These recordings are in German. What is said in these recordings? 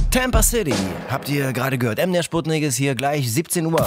Tampa City, habt ihr gerade gehört. MDR Sputnik ist hier gleich 17 Uhr.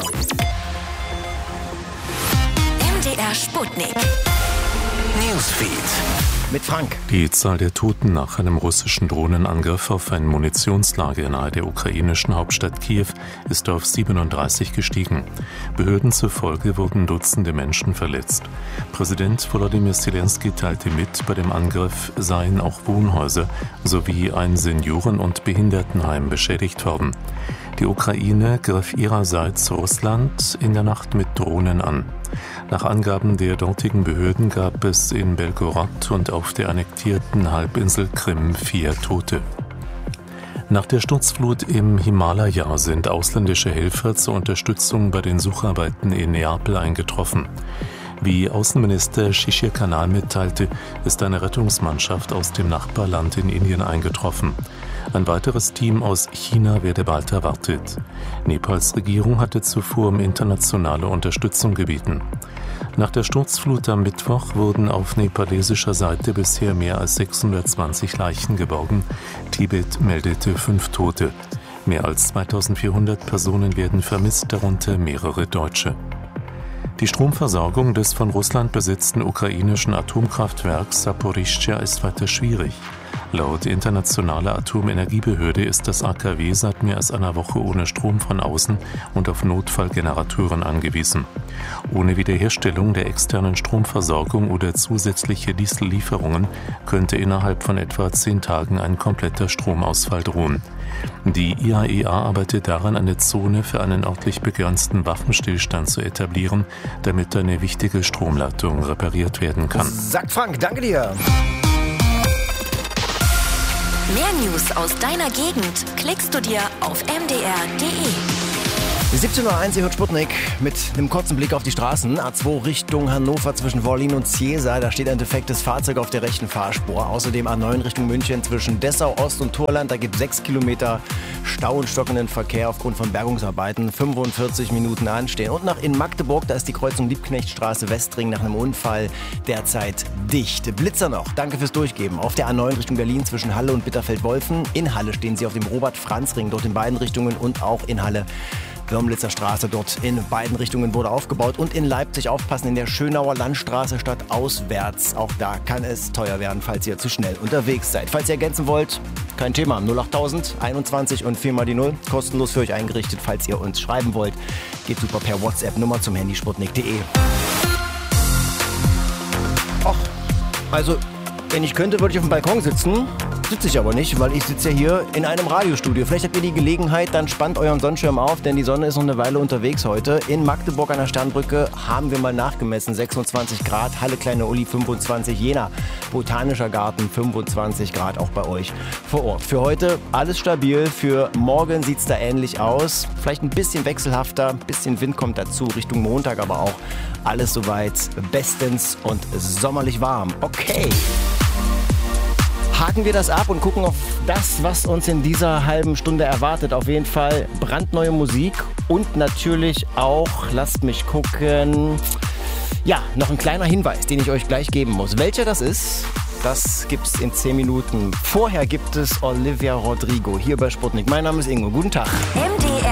MDR Sputnik. Newsfeed mit Frank. Die Zahl der Toten nach einem russischen Drohnenangriff auf ein Munitionslager nahe der ukrainischen Hauptstadt Kiew ist auf 37 gestiegen. Behörden zufolge wurden Dutzende Menschen verletzt. Präsident Volodymyr Zelensky teilte mit, bei dem Angriff seien auch Wohnhäuser sowie ein Senioren- und Behindertenheim beschädigt worden. Die Ukraine griff ihrerseits Russland in der Nacht mit Drohnen an. Nach Angaben der dortigen Behörden gab es in Belgorod und auf der annektierten Halbinsel Krim 4 Tote. Nach der Sturzflut im Himalaya sind ausländische Helfer zur Unterstützung bei den Sucharbeiten in Neapel eingetroffen. Wie Außenminister Shishir Kanal mitteilte, ist eine Rettungsmannschaft aus dem Nachbarland in Indien eingetroffen. Ein weiteres Team aus China werde bald erwartet. Nepals Regierung hatte zuvor um internationale Unterstützung gebeten. Nach der Sturzflut am Mittwoch wurden auf nepalesischer Seite bisher mehr als 620 Leichen geborgen. Tibet meldete 5 Tote. Mehr als 2400 Personen werden vermisst, darunter mehrere Deutsche. Die Stromversorgung des von Russland besetzten ukrainischen Atomkraftwerks Saporischschja ist weiter schwierig. Laut internationaler Atomenergiebehörde ist das AKW seit mehr als einer Woche ohne Strom von außen und auf Notfallgeneratoren angewiesen. Ohne Wiederherstellung der externen Stromversorgung oder zusätzliche Diesellieferungen könnte innerhalb von etwa 10 Tagen ein kompletter Stromausfall drohen. Die IAEA arbeitet daran, eine Zone für einen örtlich begrenzten Waffenstillstand zu etablieren, damit eine wichtige Stromleitung repariert werden kann. Sagt Frank, danke dir. Mehr News aus deiner Gegend klickst du dir auf mdr.de. 17.01 Uhr, ihr hört Sputnik mit einem kurzen Blick auf die Straßen. A2 Richtung Hannover zwischen Wollin und Ziesa. Da steht ein defektes Fahrzeug auf der rechten Fahrspur. Außerdem A9 Richtung München zwischen Dessau Ost und Thorland. Da gibt es 6 Kilometer Stau und stockenden Verkehr aufgrund von Bergungsarbeiten. 45 Minuten anstehen. Und nach in Magdeburg, da ist die Kreuzung Liebknechtstraße Westring nach einem Unfall derzeit dicht. Blitzer noch, danke fürs Durchgeben. Auf der A9 Richtung Berlin zwischen Halle und Bitterfeld-Wolfen. In Halle stehen sie auf dem Robert-Franz-Ring, dort in beiden Richtungen und auch in Halle. Würmlitzer Straße dort in beiden Richtungen wurde aufgebaut und in Leipzig aufpassen in der Schönauer Landstraße statt auswärts. Auch da kann es teuer werden, falls ihr zu schnell unterwegs seid. Falls ihr ergänzen wollt, kein Thema. 08000 21 und 4 mal die 0. Kostenlos für euch eingerichtet, falls ihr uns schreiben wollt. Geht super per WhatsApp-Nummer zum Handy sputnik.de. Och, also, wenn ich könnte, würde ich auf dem Balkon sitzen. Sitze ich aber nicht, weil ich sitze ja hier in einem Radiostudio. Vielleicht habt ihr die Gelegenheit, dann spannt euren Sonnenschirm auf, denn die Sonne ist noch eine Weile unterwegs heute. In Magdeburg an der Sternbrücke haben wir mal nachgemessen, 26 Grad, Halle Kleine Uli 25, Jena, Botanischer Garten 25 Grad auch bei euch vor Ort. Für heute alles stabil, für morgen sieht es da ähnlich aus. Vielleicht ein bisschen wechselhafter, ein bisschen Wind kommt dazu, Richtung Montag aber auch alles soweit bestens und sommerlich warm. Okay. Haken wir das ab und gucken auf das, was uns in dieser halben Stunde erwartet. Auf jeden Fall brandneue Musik und natürlich auch, lasst mich gucken, ja, noch ein kleiner Hinweis, den ich euch gleich geben muss. Welcher das ist, das gibt's in 10 Minuten. Vorher gibt es Olivia Rodrigo hier bei Sputnik. Mein Name ist Ingo. Guten Tag. MDR